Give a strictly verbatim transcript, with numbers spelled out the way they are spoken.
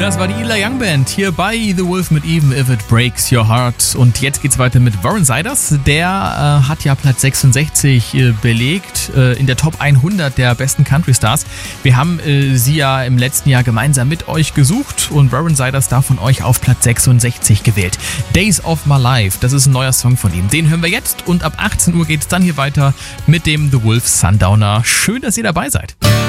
Das war die Eli Young Band hier bei The Wolf mit Even If It Breaks Your Heart. Und jetzt geht's weiter mit Warren Ziders. Der äh, hat ja Platz sechsundsechzig äh, belegt äh, in der Top hundert der besten Country Stars. Wir haben äh, sie ja im letzten Jahr gemeinsam mit euch gesucht und Warren Ziders da von euch auf Platz sechsundsechzig gewählt. Days of My Life, das ist ein neuer Song von ihm. Den hören wir jetzt und ab achtzehn Uhr geht's dann hier weiter mit dem The Wolf Sundowner. Schön, dass ihr dabei seid.